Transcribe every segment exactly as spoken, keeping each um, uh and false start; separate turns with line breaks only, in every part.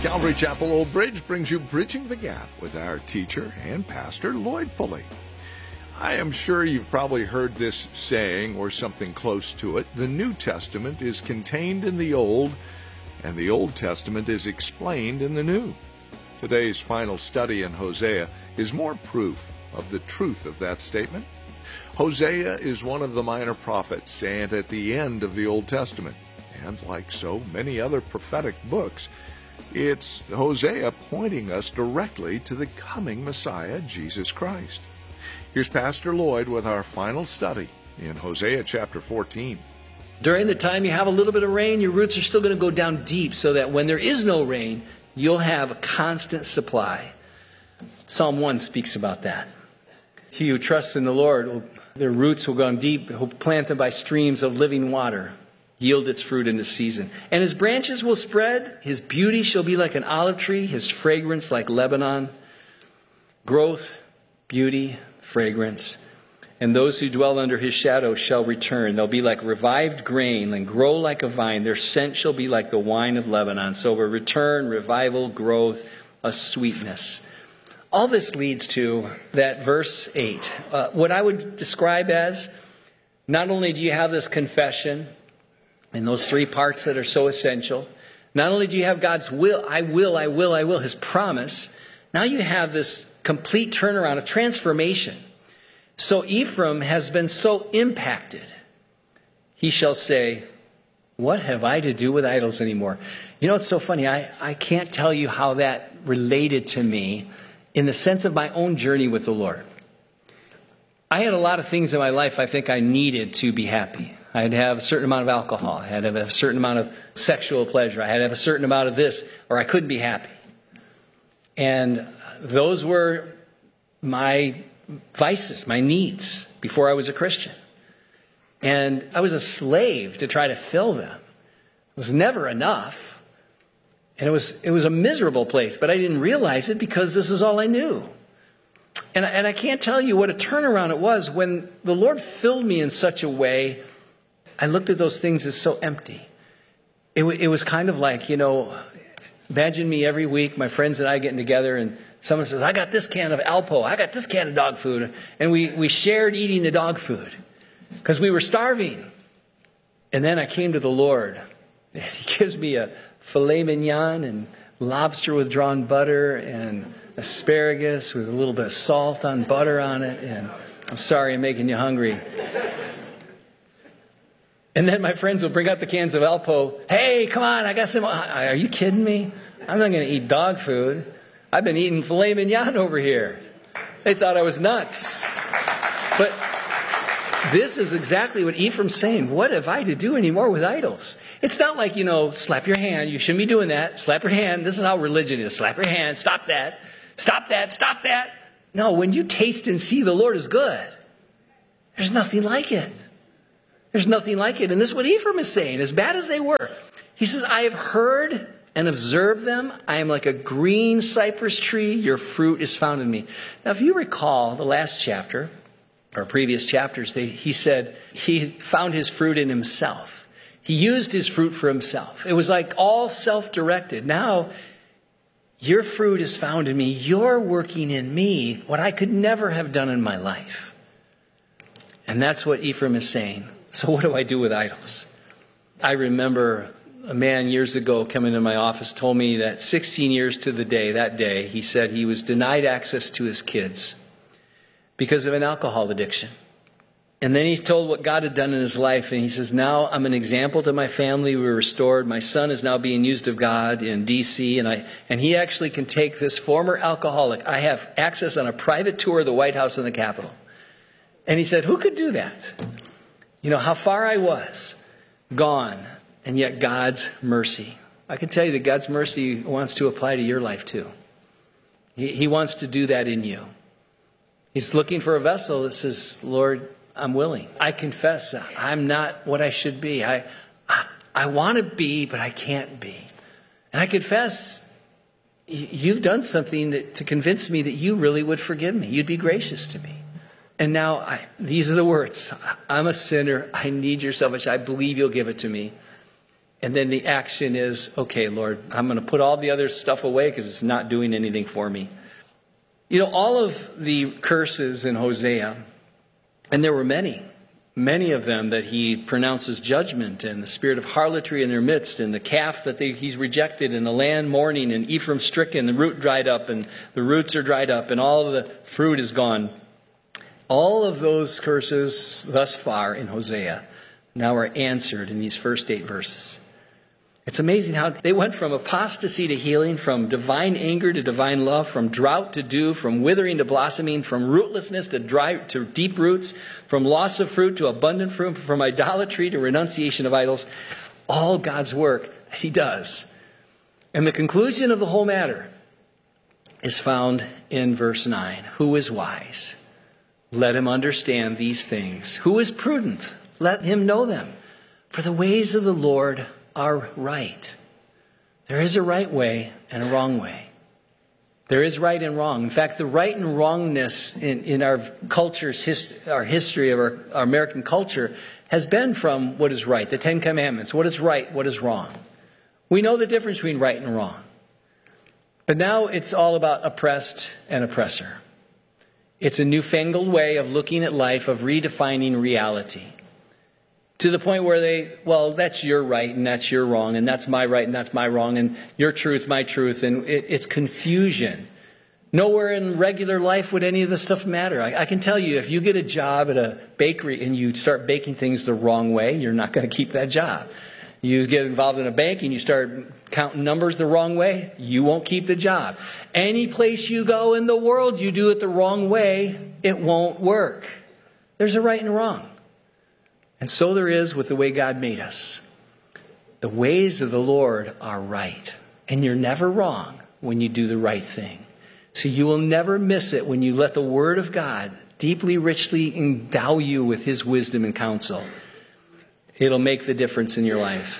Calvary Chapel Old Bridge brings you Bridging the Gap with our teacher and pastor, Lloyd Pulley. I am sure you've probably heard this saying or something close to it. The New Testament is contained in the Old, and the Old Testament is explained in the New. Today's final study in Hosea is more proof of the truth of that statement. Hosea is one of the minor prophets and at the end of the Old Testament. And like so many other prophetic books, it's Hosea pointing us directly to the coming Messiah, Jesus Christ. Here's Pastor Lloyd with our final study in Hosea chapter fourteen.
During the time you have a little bit of rain, your roots are still going to go down deep so that when there is no rain, you'll have a constant supply. Psalm one speaks about that. He who trusts in the Lord, their roots will go down deep. He'll plant them by streams of living water, yield its fruit in the season. And his branches will spread. His beauty shall be like an olive tree, his fragrance like Lebanon. Growth, beauty, fragrance. And those who dwell under his shadow shall return. They'll be like revived grain and grow like a vine. Their scent shall be like the wine of Lebanon. So a return, revival, growth, a sweetness. All this leads to that verse eight. Uh, what I would describe as, not only do you have this confession and those three parts that are so essential, not only do you have God's will, I will, I will, I will, his promise, now you have this complete turnaround, a transformation. So Ephraim has been so impacted. He shall say, what have I to do with idols anymore? You know, it's so funny. I, I can't tell you how that related to me in the sense of my own journey with the Lord. I had a lot of things in my life I think I needed to be happy. I had to have a certain amount of alcohol. I had to have a certain amount of sexual pleasure. I had to have a certain amount of this, or I couldn't be happy. And those were my vices, my needs, before I was a Christian. And I was a slave to try to fill them. It was never enough. And it was it was a miserable place, but I didn't realize it because this is all I knew. And I, and I can't tell you what a turnaround it was when the Lord filled me in such a way. I looked at those things as so empty. It, w- it was kind of like, you know, imagine me every week, my friends and I getting together, and someone says, I got this can of Alpo, I got this can of dog food. And we, we shared eating the dog food because we were starving. And then I came to the Lord, and he gives me a filet mignon and lobster with drawn butter and asparagus with a little bit of salt on butter on it. And I'm sorry I'm making you hungry. And then my friends will bring out the cans of Alpo. Hey, come on, I got some. Are you kidding me? I'm not going to eat dog food. I've been eating filet mignon over here. They thought I was nuts. But this is exactly what Ephraim's saying. What have I to do anymore with idols? It's not like, you know, slap your hand. You shouldn't be doing that. Slap your hand. This is how religion is. Slap your hand. Stop that. Stop that. Stop that. No, when you taste and see the Lord is good, there's nothing like it. There's nothing like it. And this is what Ephraim is saying, as bad as they were. He says, I have heard and observe them. I am like a green cypress tree. Your fruit is found in me. Now, if you recall the last chapter, or previous chapters, they, he said he found his fruit in himself. He used his fruit for himself. It was like all self-directed. Now, your fruit is found in me. You're working in me what I could never have done in my life. And that's what Ephraim is saying. So what do I do with idols? I remember a man years ago coming to my office told me that sixteen years to the day, that day, he said he was denied access to his kids because of an alcohol addiction. And then he told what God had done in his life. And he says, now I'm an example to my family. We're restored. My son is now being used of God in D C. And I and he actually can take this former alcoholic. I have access on a private tour of the White House and the Capitol. And he said, who could do that? You know, how far I was gone. And yet God's mercy. I can tell you that God's mercy wants to apply to your life too. He, he wants to do that in you. He's looking for a vessel that says, Lord, I'm willing. I confess I'm not what I should be. I, I, I want to be, but I can't be. And I confess you've done something that, to convince me that you really would forgive me. You'd be gracious to me. And now I, these are the words. I'm a sinner. I need your salvation. I believe you'll give it to me. And then the action is, okay, Lord, I'm going to put all the other stuff away because it's not doing anything for me. You know, all of the curses in Hosea, and there were many, many of them that he pronounces judgment, and the spirit of harlotry in their midst, and the calf that they, he's rejected, and the land mourning, and Ephraim stricken, the root dried up, and the roots are dried up, and all of the fruit is gone. All of those curses thus far in Hosea now are answered in these first eight verses. It's amazing how they went from apostasy to healing, from divine anger to divine love, from drought to dew, from withering to blossoming, from rootlessness to dry to deep roots, from loss of fruit to abundant fruit, from idolatry to renunciation of idols. All God's work he does. And the conclusion of the whole matter is found in verse nine. Who is wise? Let him understand these things. Who is prudent? Let him know them. For the ways of the Lord are right. There is a right way and a wrong way. There is right and wrong. In fact, the right and wrongness in, in our culture's hist- our history of our, our American culture has been from what is right, the Ten Commandments. What is right, what is wrong. We know the difference between right and wrong. But now it's all about oppressed and oppressor. It's a newfangled way of looking at life, of redefining reality. To the point where they, well, that's your right and that's your wrong, and that's my right and that's my wrong, and your truth, my truth, and it, it's confusion. Nowhere in regular life would any of this stuff matter. I, I can tell you, if you get a job at a bakery and you start baking things the wrong way, you're not going to keep that job. You get involved in a bank and you start counting numbers the wrong way, you won't keep the job. Any place you go in the world, you do it the wrong way, it won't work. There's a right and a wrong. And so there is with the way God made us. The ways of the Lord are right. And you're never wrong when you do the right thing. So you will never miss it when you let the Word of God deeply, richly endow you with His wisdom and counsel. It'll make the difference in your life.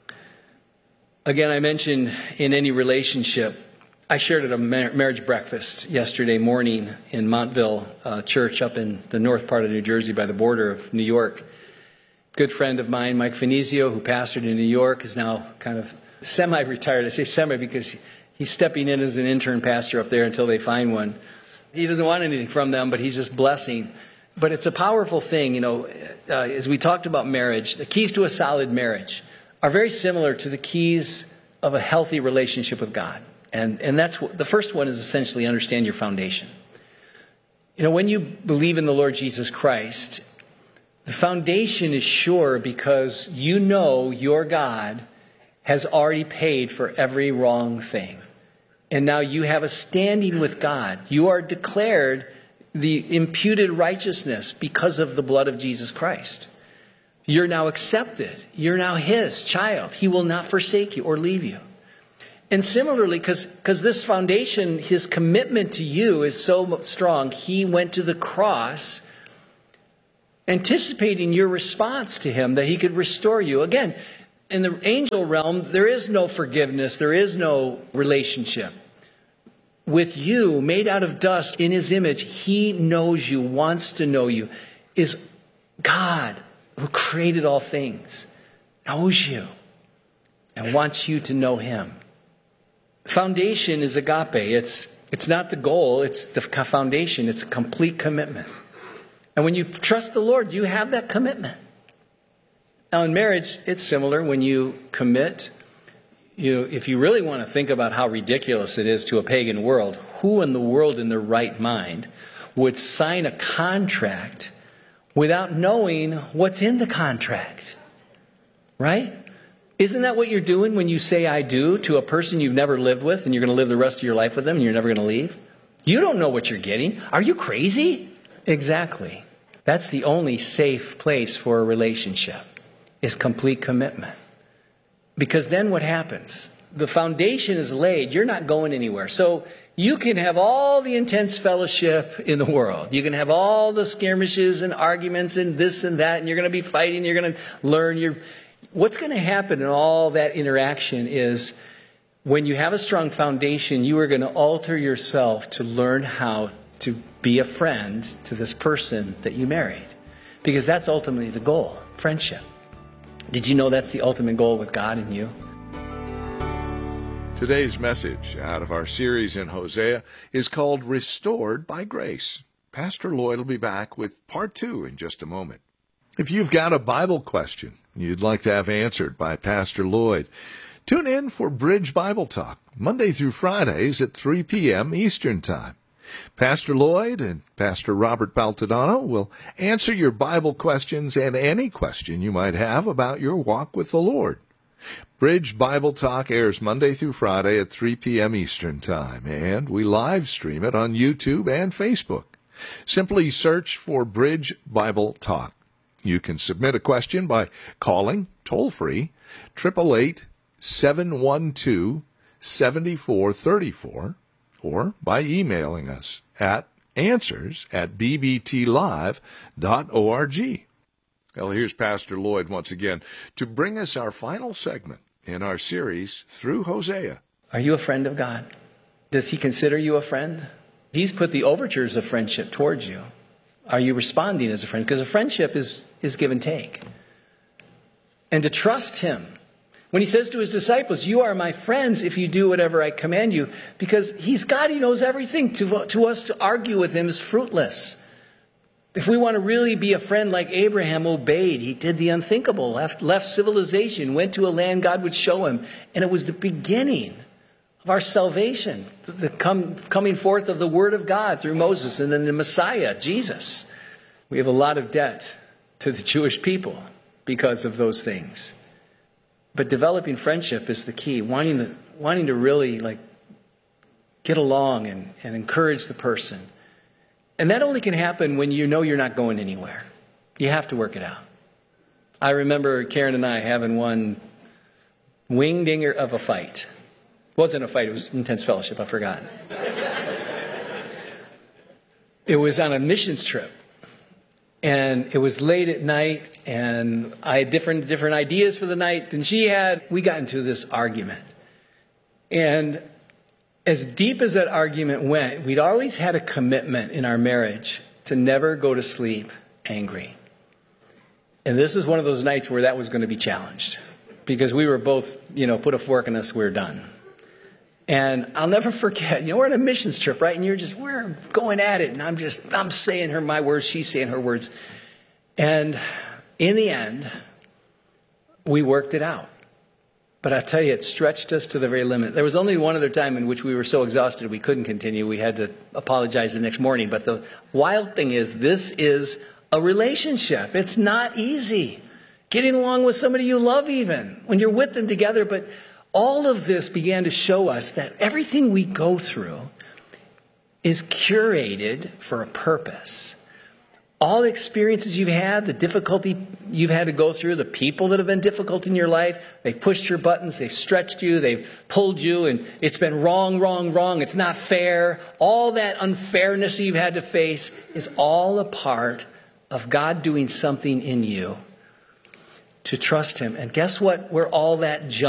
Again, I mentioned in any relationship, I shared at a marriage breakfast yesterday morning in Montville uh, Church up in the north part of New Jersey by the border of New York. Good friend of mine, Mike Finizio, who pastored in New York, is now kind of semi-retired. I say semi because he's stepping in as an intern pastor up there until they find one. He doesn't want anything from them, but he's just blessing. But it's a powerful thing, you know, uh, as we talked about marriage, the keys to a solid marriage are very similar to the keys of a healthy relationship with God. And, and that's what, the first one is essentially understand your foundation. You know, when you believe in the Lord Jesus Christ, the foundation is sure because you know your God has already paid for every wrong thing. And now you have a standing with God. You are declared the imputed righteousness because of the blood of Jesus Christ. You're now accepted. You're now His child. He will not forsake you or leave you. And similarly, because because this foundation, His commitment to you is so strong, He went to the cross anticipating your response to Him, that He could restore you. Again, in the angel realm, there is no forgiveness. There is no relationship. With you, made out of dust in His image, He knows you, wants to know you, is God who created all things, knows you, and wants you to know Him. The foundation is agape. It's, it's not the goal, it's the foundation. It's a complete commitment. And when you trust the Lord, you have that commitment. Now in marriage, it's similar. When you commit, you, if you really want to think about how ridiculous it is to a pagan world, who in the world in their right mind would sign a contract without knowing what's in the contract? Right? Isn't that what you're doing when you say I do to a person you've never lived with and you're going to live the rest of your life with them and you're never going to leave? You don't know what you're getting. Are you crazy? Exactly. That's the only safe place for a relationship, is complete commitment. Because then what happens? The foundation is laid. You're not going anywhere. So you can have all the intense fellowship in the world. You can have all the skirmishes and arguments and this and that, and you're going to be fighting. You're going to learn. You're, what's going to happen in all that interaction is when you have a strong foundation, you are going to alter yourself to learn how to be a friend to this person that you married. Because that's ultimately the goal, friendship. Did you know that's the ultimate goal with God and you?
Today's message out of our series in Hosea is called Restored by Grace. Pastor Lloyd will be back with part two in just a moment. If you've got a Bible question you'd like to have answered by Pastor Lloyd, tune in for Bridge Bible Talk, Monday through Fridays at three p.m. Eastern Time. Pastor Lloyd and Pastor Robert Baltodano will answer your Bible questions and any question you might have about your walk with the Lord. Bridge Bible Talk airs Monday through Friday at three p.m. Eastern Time, and we live stream it on YouTube and Facebook. Simply search for Bridge Bible Talk. You can submit a question by calling toll-free eight eight eight, seven one two, seven four three four or by emailing us at answers at b b t live dot org. Well, here's Pastor Lloyd once again to bring us our final segment in our series through Hosea.
Are you a friend of God? Does he consider you a friend? He's put the overtures of friendship towards you. Are you responding as a friend? Because a friendship is, is give and take. And to trust him. When he says to his disciples, you are my friends if you do whatever I command you. Because he's God, he knows everything. To, to us to argue with him is fruitless. If we want to really be a friend like Abraham obeyed, he did the unthinkable, left, left civilization, went to a land God would show him. And it was the beginning of our salvation, the come, coming forth of the word of God through Moses and then the Messiah, Jesus. We have a lot of debt to the Jewish people because of those things. But developing friendship is the key, wanting to, wanting to really like get along and, and encourage the person. And that only can happen when you know you're not going anywhere. You have to work it out. I remember Karen and I having one wing-dinger of a fight. It wasn't a fight, it was intense fellowship, I forgot. It was on a missions trip. And it was late at night, and I had different, different ideas for the night than she had. We got into this argument. And as deep as that argument went, we'd always had a commitment in our marriage to never go to sleep angry. And this is one of those nights where that was going to be challenged because we were both, you know, put a fork in us, we're done. And I'll never forget, you know, we're on a missions trip, right? And you're just, we're going at it. And I'm just, I'm saying her my words, she's saying her words. And in the end, we worked it out. But I tell you, it stretched us to the very limit. There was only one other time in which we were so exhausted we couldn't continue. We had to apologize the next morning. But the wild thing is, this is a relationship. It's not easy. Getting along with somebody you love even, when you're with them together. But all of this began to show us that everything we go through is curated for a purpose. All the experiences you've had, the difficulty you've had to go through, the people that have been difficult in your life, they've pushed your buttons, they've stretched you, they've pulled you, and it's been wrong, wrong, wrong, it's not fair. All that unfairness that you've had to face is all a part of God doing something in you to trust him. And guess what? Where all that junk